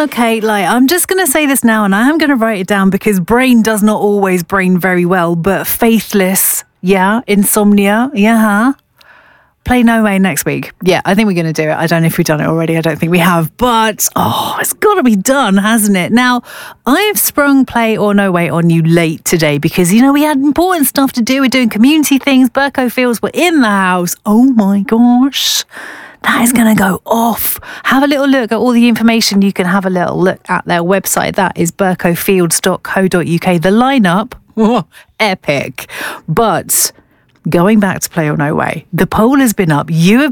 Okay, like, I'm just going to say this now and I am going to write it down because brain does not always brain very well, but Faithless, yeah, Insomnia, yeah. Play No Way next week. Yeah, I think we're going to do it. I don't know if we've done it already. I don't think we have. But, it's got to be done, hasn't it? Now, I've sprung Play or No Way on you late today because, we had important stuff to do. We're doing community things. Burko Fields were in the house. Oh, my gosh. That is going to go off. Have a little look at all the information. You can have a little look at their website. That is burkofields.co.uk. The lineup, epic. But going back to Play or No Way, the poll has been up. You have